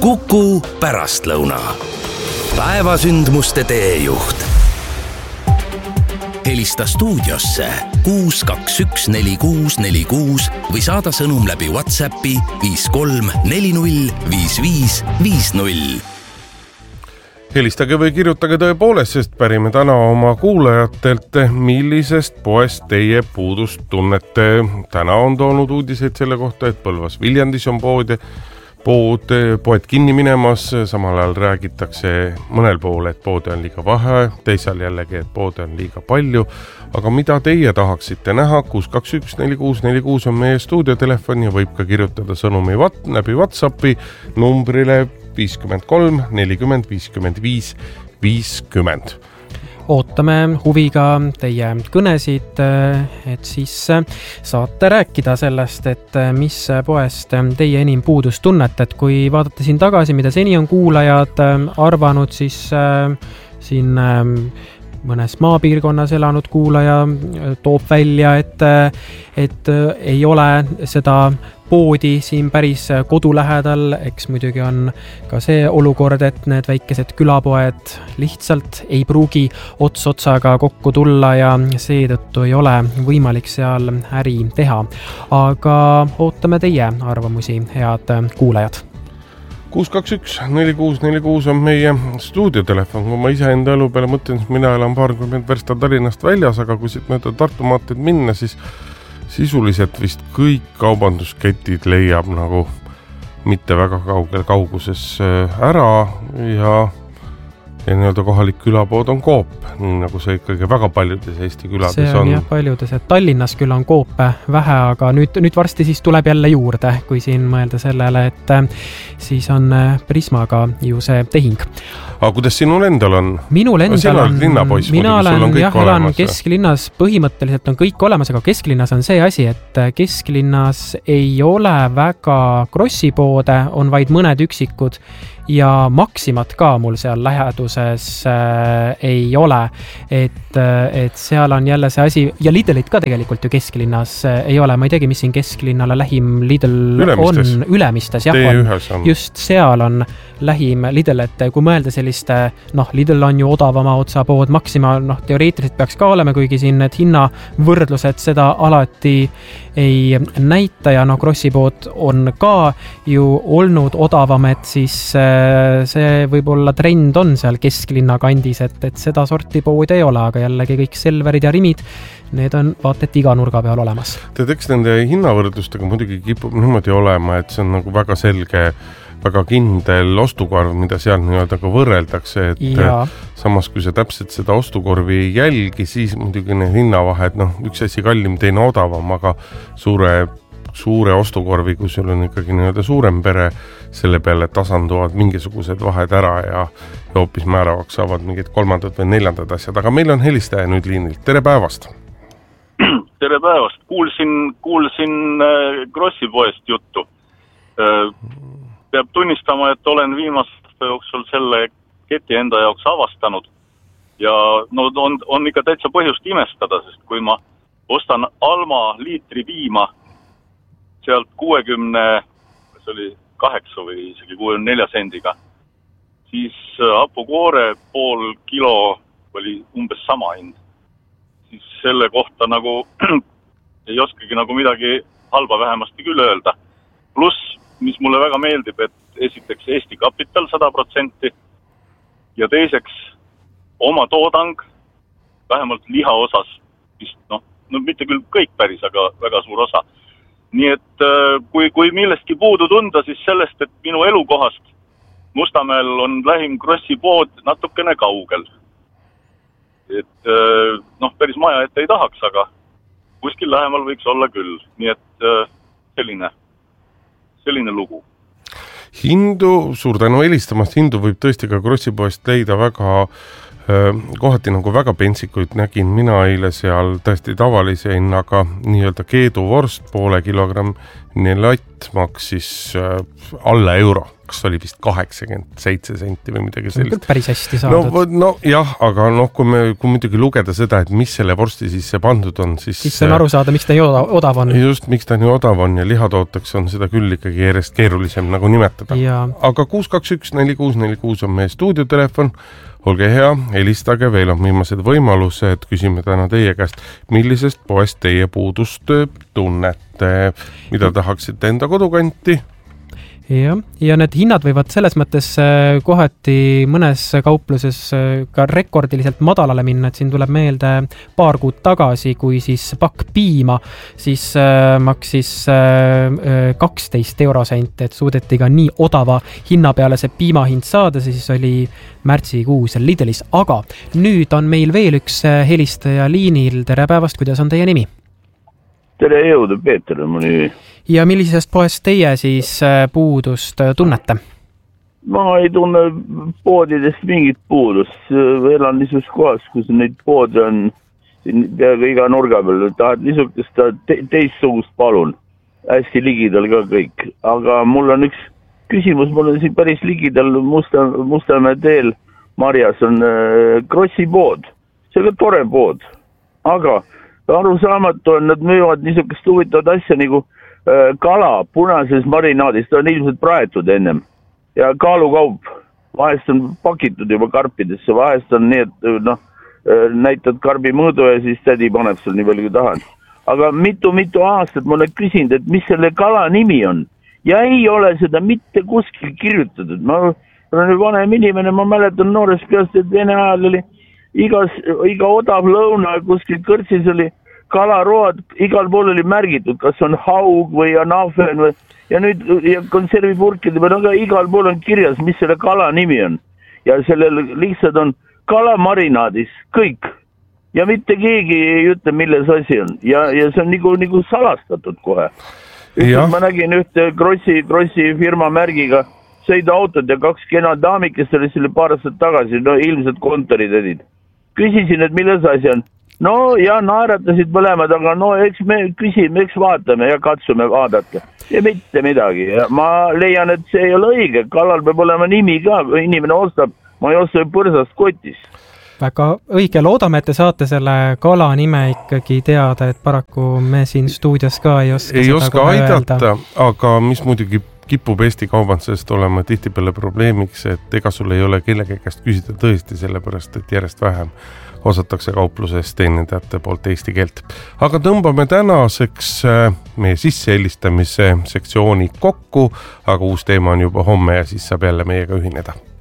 Kuku pärastlõuna. Päevasündmuste teejuht. Helista stuudiosse 6214646 või saada sõnum läbi WhatsAppi 53405550. Helistage või kirjutage tõepoolest, sest pärime täna oma kuulajatelt, millisest poest teie puudust tunnete. Täna on toonud uudiseid selle kohta, et Põlvas Viljandis on poed kinni minemas, samal ajal räägitakse mõnel pool, et poode on liiga vähe, teisal jällegi, et poode on liiga palju. Aga mida teie tahaksite näha? 6214646 on meie stuudiotelefon ja võib ka kirjutada sõnumi läbi WhatsAppi numbrile 53 40 55 50. Ootame huviga teie kõnesid, et siis saate rääkida sellest, et mis poest teie enim puudust tunnete. Et kui vaadata siin tagasi, mida seni on kuulajad arvanud, siis siin mõnes maapiirkonnas elanud kuulaja toob välja, et ei ole seda poodi siin päris kodu lähedal. Eks muidugi on ka see olukord, et need väikesed külapoed lihtsalt ei pruugi ots otsaga kokku tulla ja seetõttu ei ole võimalik seal äri teha. Aga ootame teie arvamusi, head kuulajad. 6214646 on meie stuudiotelefon. Kui ma ise enda elu peale mõtlen, siis mina elan 20 versta Tallinnast väljas, aga kui siit mööda Tartu maanteed minna, siis sisuliselt vist kõik kaubandusketid leiab nagu mitte väga kaugel kauguses ära ja nii-öelda kohalik külapood on Coop, nii nagu see ikkagi väga paljudes Eesti külades on. See on jah paljudes, et Tallinnas küll on Coope vähe, aga nüüd varsti siis tuleb jälle juurde, kui siin mõelda sellele, et siis on Prismaga ju see tehing. Aga kuidas sinul endal on? Minul endal on, mina olen elan kesklinnas, põhimõtteliselt on kõik olemas, aga kesklinnas on see asi, et kesklinnas ei ole väga krossipoode, on vaid mõned üksikud ja Maximat ka mul seal läheduses ei ole, et seal on jälle see asi ja Lidlit ka tegelikult ju kesklinnas ei ole, ma ei teagi, mis siin kesklinnale lähim Lidl on, Ülemistes, jah, on. Just seal on lähim Lidl, et kui mõelda selliste, Lidl on ju odavama otsapood, Maxima, teoreetiliselt peaks ka olema, kuigi siin need hinnavõrdlused seda alati ei näita ja krossipood on ka ju olnud odavam, et siis see võib-olla trend on seal kesklinna kandis, et seda sorti pood ei ole, aga jällegi kõik Selverid ja Rimid, need on vaata, et iga nurga peal olemas. Eks nende hinnavõrdlustega muidugi kipub niimoodi olema, et see on nagu väga selge, väga kindel ostukorv, mida seal nii-öelda ka võrreldakse, et samas kui sa täpselt seda ostukorvi ei jälgi, siis muidugi need hinnavahed, üks asi kallim, teine odavam, aga suure ostukorvi, kui sul on ikkagi nii-öelda suurem pere, selle peale tasanduvad mingisugused vahed ära ja hoopis määravaks saavad mingid kolmandad või neljandad asjad. Aga meil on helistaja nüüd liinilt. Tere päevast! Tere päevast! Kuulsin Grossi poest juttu. Peab tunnistama, et olen viimast jooksul selle keti enda jaoks avastanud ja on ikka täitsa põhjust imestada, sest kui ma ostan Alma liitri piima sealt 68 või isegi 64 sendiga, siis hapukoore pool kilo oli umbes sama hind. Siis selle kohta nagu ei oskagi nagu midagi halba vähemasti küll öelda. Plus, mis mulle väga meeldib, et esiteks Eesti Kapital 100% ja teiseks oma toodang, vähemalt liha osas, vist mitte küll kõik päris, aga väga suur osa. Nii et kui millestki puudu tunda, siis sellest, et minu elukohast Mustamäel on lähim Grossi pood natukene kaugel. Et päris maja ette ei tahaks, aga kuskil lähemal võiks olla küll. Nii et selline lugu. Hindu, suur tänu helistamast, hindu võib tõesti ka Grossi poest leida väga kohati nagu väga pentsikuid nägin mina eile seal tõesti tavalise hinnaga nii-öelda keeduvorst poole kilogrammine latt maksis alla euro, kas oli vist 87 senti või midagi sellist. Päris hästi saadud. No jah, aga kui muidugi lugeda seda, et mis selle vorsti sisse pandud on, siis see on aru saada, miks ta nii odav on. Just, miks ta nii odav on ja lihatooteks on seda küll ikkagi järjest keerulisem nagu nimetada. Aga 621-4646 on meie stuudiotelefon. Olge hea, helistage, veel on viimased võimalused, küsime täna teie käest, millisest poest teie puudust tunnete, mida tahaksite enda kodukanti? Ja need hinnad võivad selles mõttes kohati mõnes kaupluses ka rekordiliselt madalale minna, et siin tuleb meelde paar kuud tagasi, kui siis pakk piima siis maksis 12 eurosenti, et suudeti ka nii odava hinna peale see piimahind saada, siis oli märtsikuus Lidlis, aga nüüd on meil veel üks helistaja liinil, tere päevast, kuidas on teie nimi? Tere jõudu, Peeter on mu nimi. Ja millisest poest teie siis puudust tunnete? Ma ei tunne poodidest mingit puudust. Elan niisugust kohas, kus neid poode on peaaegu iga nurga peal. Tahad niisugust teistsugust palun. Hästi ligidal ka kõik. Aga mul on üks küsimus, mul on siin päris ligidal Mustamäe teel Marjas on Krossi pood. See on ka tore pood. Aga arusaamatu on, nad müüvad niisugust huvitavat asja nagu kala punases marinaadis, ta on ilmselt praetud ennem ja kaalukaup, vahest on pakitud juba karpidesse, vahest on nii, et näitad karbi mõõdu ja siis tädi paneb seal nii palju kui tahan. Aga mitu aastat ma olen küsinud, et mis selle kala nimi on ja ei ole seda mitte kuskil kirjutatud. Ma olen vanem inimene, ma mäletan noorest peast, et Vene ajal oli iga odav lõuna kuskil kõrtsis oli kalaroad, igal pool oli märgitud, kas on haug või on ahven või, ja nüüd ja konservipurkide peal, aga igal pool on kirjas, mis selle kala nimi on. Ja sellel lihtsalt on kalamarinaadis, kõik. Ja mitte keegi ei ütle, milles asi on. Ja see on nagu salastatud kohe. Ma nägin ühte Krossi firma märgiga sõiduautod ja 2 kena daamikest oli selle paar aastat tagasi, ilmselt kontoritädid. Küsisin, et milles asi on. No ja naeratasid mõlemad, aga eks me küsime, eks vaatame ja katsume vaadata. Ja mitte midagi. Ja ma leian, et see ei ole õige. Kalal peab olema nimi ka, inimene ostab, ma ei osta põrsast kotis. Väga õige, loodame, et te saate selle kala nime ikkagi teada, et paraku me siin stuudios ka ei oska aidata, aga mis muidugi kipub Eesti kaubandusest olema tihtipeale probleemiks, et ega sul ei ole kellegi käest küsida tõesti sellepärast, et järjest vähem osatakse kaupluses teenindajate poolt eesti keelt. Aga tõmbame tänaseks meie sisseelistamise sektsiooni kokku, aga uus teema on juba homme ja siis saab jälle meiega ühineda.